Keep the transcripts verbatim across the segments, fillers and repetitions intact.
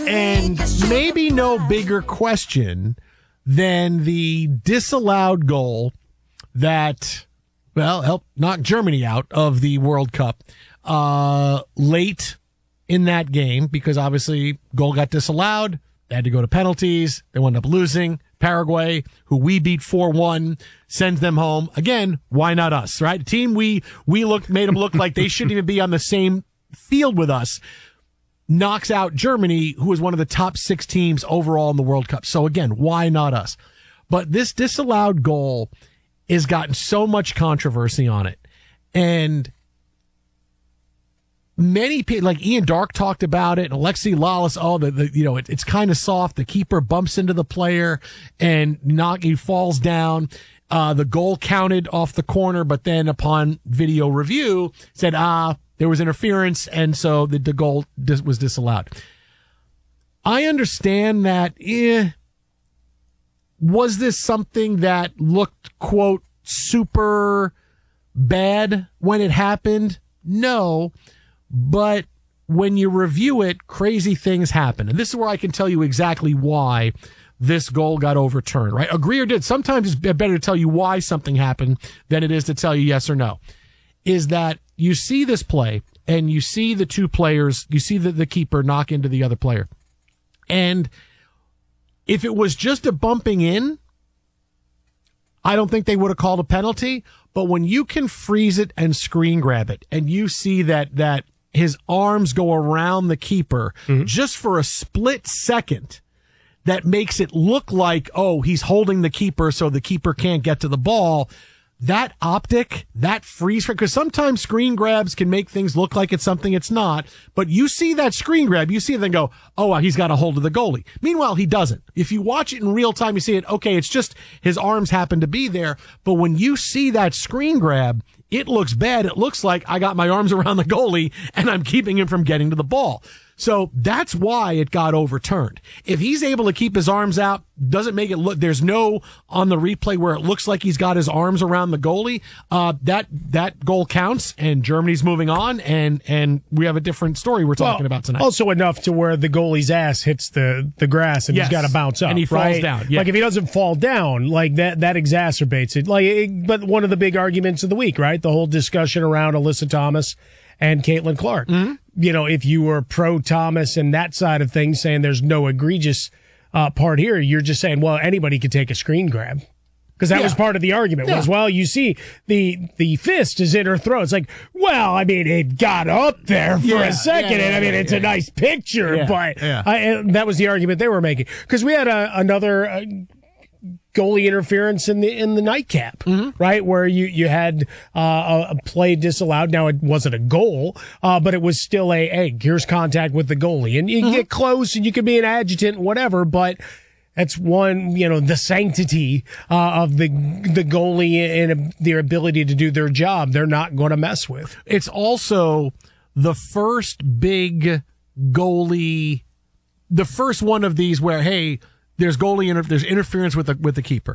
And maybe no bigger question than the disallowed goal that, well, helped knock Germany out of the World Cup uh, late in that game, because obviously goal got disallowed. They had to go to penalties. They wound up losing. Paraguay, who we beat four one, sends them home. Again, why not us, right? A team we, we looked, made them look like they shouldn't even be on the same field with us, knocks out Germany, who is one of the top six teams overall in the World Cup. So again, why not us? But this disallowed goal has gotten so much controversy on it. And many people, like Ian Dark talked about it, and Alexi Lalas, oh, the, the you know, it, it's kind of soft. The keeper bumps into the player and knock, he falls down. Uh, the goal counted off the corner, but then upon video review said, ah, there was interference, and so the, the goal dis- was disallowed. I understand that, eh, was this something that looked, quote, super bad when it happened? No. But when you review it, crazy things happen. And this is where I can tell you exactly why this goal got overturned, right? Agree or did. Sometimes it's better to tell you why something happened than it is to tell you yes or no. Is that you see this play and you see the two players, you see the, the keeper knock into the other player. And if it was just a bumping in, I don't think they would have called a penalty. But when you can freeze it and screen grab it and you see that, that, his arms go around the keeper mm-hmm. just for a split second, that makes it look like, oh, he's holding the keeper so the keeper can't get to the ball. That optic, that freeze, because sometimes screen grabs can make things look like it's something it's not, but you see that screen grab, you see it then go, oh, well, he's got a hold of the goalie. Meanwhile, he doesn't. If you watch it in real time, you see it, okay, it's just his arms happen to be there, but when you see that screen grab, it looks bad. It looks like I got my arms around the goalie and I'm keeping him from getting to the ball. So that's why it got overturned. If he's able to keep his arms out, doesn't make it look, there's no on the replay where it looks like he's got his arms around the goalie, uh, that, that goal counts and Germany's moving on and, and we have a different story we're talking well, about tonight. Also enough to where the goalie's ass hits the, the grass and yes. he's got to bounce up. And he falls right? down. Yeah. Like if he doesn't fall down, like that, that exacerbates it. Like, it, but one of the big arguments of the week, right? The whole discussion around Alyssa Thomas and Caitlin Clark. Mm-hmm. You know, if you were pro Thomas and that side of things, saying there's no egregious uh, part here, you're just saying, well, anybody could take a screen grab. Because that yeah. was part of the argument yeah. was, well, you see the the fist is in her throat. It's like, well, I mean, it got up there for yeah. a second, yeah, yeah, and I mean, yeah, it's yeah. a nice picture, yeah. but yeah. I, that was the argument they were making. Because we had a, another uh, goalie interference in the in the nightcap, mm-hmm. right, where you you had uh, a play disallowed. Now it wasn't a goal, uh, but it was still a, hey, here's contact with the goalie, and you mm-hmm. get close, and you can be an adjutant, whatever, but. That's one, you know, the sanctity uh, of the the goalie and their ability to do their job. They're not going to mess with. It's also the first big goalie, the first one of these where, hey, there's goalie inter- there's interference with the with the keeper,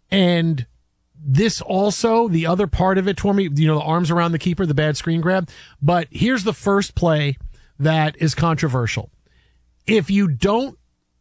and this also the other part of it for me, you know, the arms around the keeper, the bad screen grab. But here's the first play that is controversial. If you don't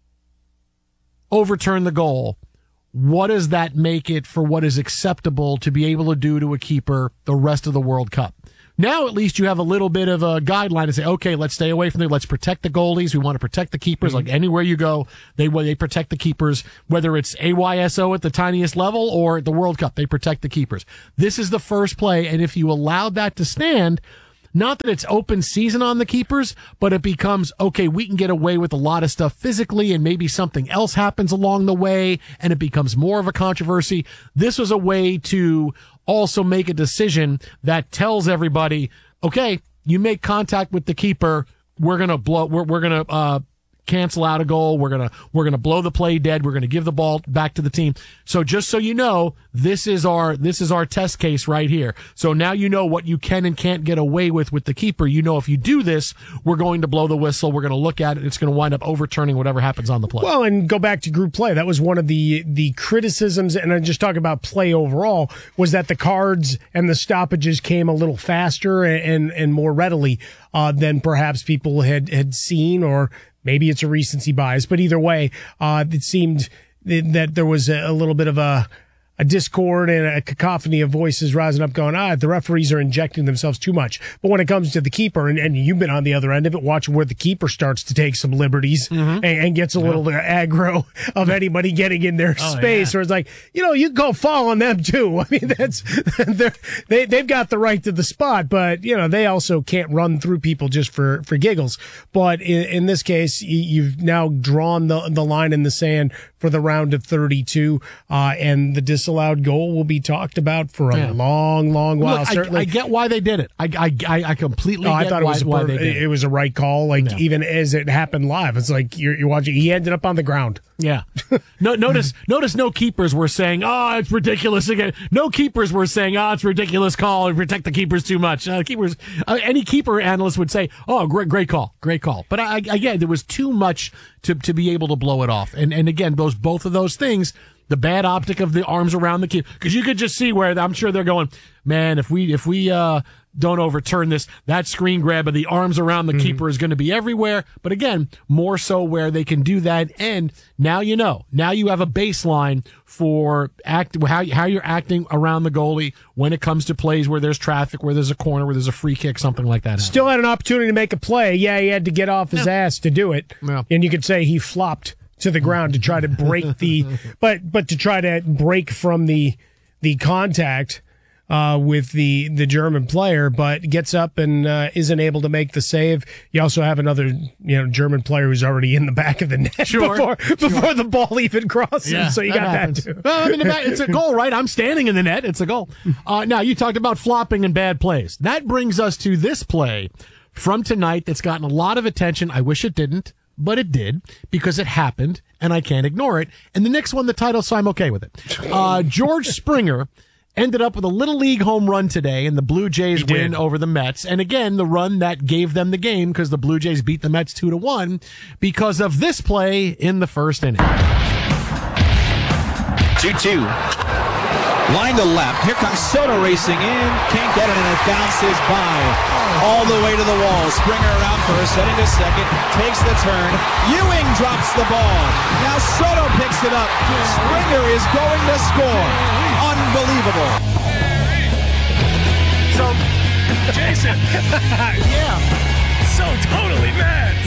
overturn the goal, what does that make it for what is acceptable to be able to do to a keeper the rest of the World Cup? Now at least you have a little bit of a guideline to say, okay, let's stay away from there. Let's protect the goalies. We want to protect the keepers. Mm-hmm. Like anywhere you go, they they protect the keepers, whether it's A Y S O at the tiniest level or at the World Cup, they protect the keepers. This is the first play, and if you allow that to stand, not that it's open season on the keepers, but it becomes, okay, we can get away with a lot of stuff physically and maybe something else happens along the way and it becomes more of a controversy. This was a way to also make a decision that tells everybody, okay, you make contact with the keeper, we're going to blow, we're, we're going to, uh, cancel out a goal. We're going to, we're going to blow the play dead. We're going to give the ball back to the team. So just so you know, this is our, this is our test case right here. So now you know what you can and can't get away with with the keeper. You know, if you do this, we're going to blow the whistle. We're going to look at it. It's going to wind up overturning whatever happens on the play. Well, and go back to group play. That was one of the, the criticisms. And I'm just talking about play overall, was that the cards and the stoppages came a little faster and, and, and more readily, uh, than perhaps people had, had seen or Maybe it's a recency bias, but either way, uh, it seemed that there was a little bit of a, a discord and a cacophony of voices rising up going, ah, the referees are injecting themselves too much. But when it comes to the keeper, and, and you've been on the other end of it, watching where the keeper starts to take some liberties mm-hmm. and, and gets a little yeah. aggro of anybody getting in their oh, space, yeah. or it's like, you know, you can go fall on them too. I mean, that's, they, they've got the right to the spot, but, you know, they also can't run through people just for, for giggles. But in, in this case, you've now drawn the, the line in the sand for the round of thirty-two, uh, and the disallowed goal will be talked about for a yeah. long, long while. Look, Certainly, I, I get why they did it. I, I, I completely. No, get I thought why, it was a why per- they did it. It was a right call. Like yeah. even as it happened live, it's like you're, you're watching. He ended up on the ground. Yeah. No, notice, notice no keepers were saying, "Oh, it's ridiculous again." No keepers were saying, "Oh, it's a ridiculous call and protect the keepers too much." Uh, keepers, uh, any keeper analyst would say, "Oh, great, great call, great call." But I, again, there was too much to to be able to blow it off. And and again, those both of those things. The bad optic of the arms around the keeper, because you could just see where I'm sure they're going, man, if we if we uh don't overturn this, that screen grab of the arms around the mm-hmm. keeper is going to be everywhere. But again, more so where they can do that. And now you know, now you have a baseline for act how how you're acting around the goalie when it comes to plays where there's traffic, where there's a corner, where there's a free kick, something like that. Still had an opportunity to make a play. Yeah, he had to get off his yeah. ass to do it. Yeah. And you could say he flopped to the ground to try to break the, but but to try to break from the the contact uh, with the the German player, but gets up and uh, isn't able to make the save. You also have another you know German player who's already in the back of the net sure, before sure. before the ball even crosses. Yeah, so you that got happens. that too. Well, I mean, it's a goal, right? I'm standing in the net. It's a goal. Uh, now you talked about flopping and bad plays. That brings us to this play from tonight that's gotten a lot of attention. I wish it didn't. But it did, because it happened, and I can't ignore it. And the Knicks won the title, so I'm okay with it. Uh, George Springer ended up with a Little League home run today, and the Blue Jays win over the Mets. And again, the run that gave them the game, because the Blue Jays beat the Mets two to one, because of this play in the first inning. two two. Line to left. Here comes Soto racing in. Can't get it, and it bounces by. All the way to the wall. Springer around first, heading to second. Takes the turn. Ewing drops the ball. Now Soto picks it up. Springer is going to score. Unbelievable. So, Jason. Yeah. So totally mad.